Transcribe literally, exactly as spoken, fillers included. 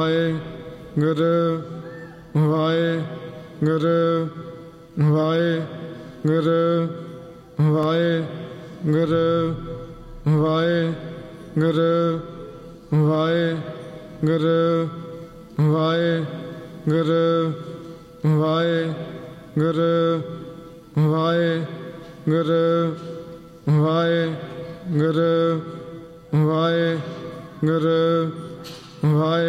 Waheguru Waheguru Waheguru Waheguru Waheguru Waheguru Waheguru Waheguru Waheguru Waheguru Waheguru ਵਾਹਿ